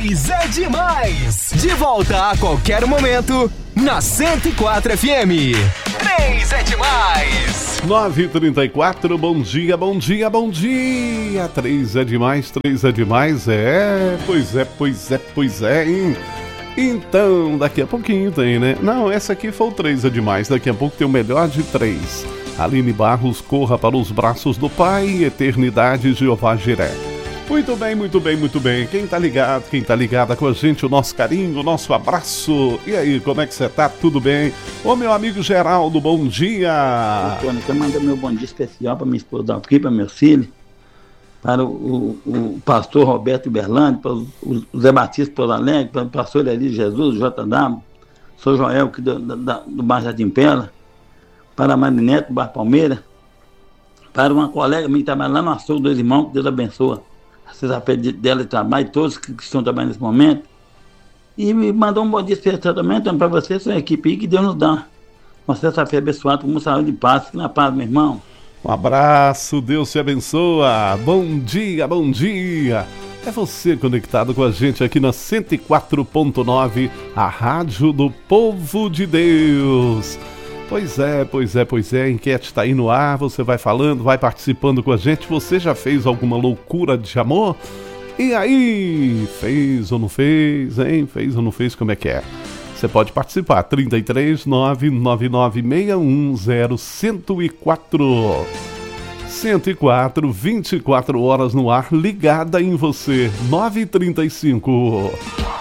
3 é demais. De volta a qualquer momento na 104 FM. 3 é demais. 9h34, bom dia, bom dia, bom dia. 3 é demais, 3 é demais, pois é, hein? Então, daqui a pouquinho tem, né? Não, essa aqui foi o 3 é demais, daqui a pouco tem o melhor de 3. Aline Barros, corra para os braços do Pai, eternidade, Jeová Jiré. Muito bem, muito bem, muito bem. Quem tá ligada com a gente, o nosso carinho, o nosso abraço. E aí, como é que você tá? Tudo bem? Ô, meu amigo Geraldo, bom dia. Antônio, eu mando meu bom dia especial para minha esposa aqui, para meus filhos, para o pastor Roberto Berlandi, para o Zé Batista Pouso Alegre, para o pastor Eli Jesus, JW, sou Joel, aqui do Bar Jardim Pela, para a Marinete, do Bar Palmeira, para uma colega minha que trabalha lá no açougue dos irmãos, que Deus abençoe a sexta-feira dela de trabalho, todos que estão trabalhando nesse momento. E me mandou um bom dia especial também, então, para você, sua equipe aí, que Deus nos dá uma sexta-feira abençoada, com muita saúde e paz. Fique na paz, meu irmão. Um abraço, Deus te abençoa. Bom dia, bom dia. É você conectado com a gente aqui na 104.9, a Rádio do Povo de Deus. Pois é, a enquete está aí no ar, você vai falando, vai participando com a gente. Você já fez alguma loucura de amor? E aí, fez ou não fez, hein? Fez ou não fez, como é que é? Você pode participar, 33 999 610 104. 104, 24 horas no ar, ligada em você, 9h35.